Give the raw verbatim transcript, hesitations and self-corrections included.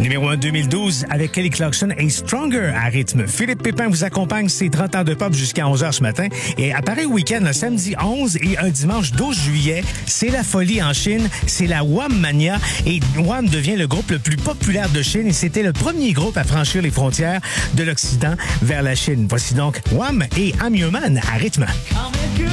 Numéro un deux mille douze avec Kelly Clarkson et Stronger à rythme. Philippe Pépin vous accompagne ses trente ans de pop jusqu'à onze heures ce matin. Et à Paris week-end, le samedi onze et un dimanche douze juillet, c'est la folie en Chine. C'est la Wham Mania. Et Wham devient le groupe le plus populaire de Chine. Et c'était le premier groupe à franchir les frontières de l'Occident vers la Chine. Voici donc Wham et I'm Your Man à rythme.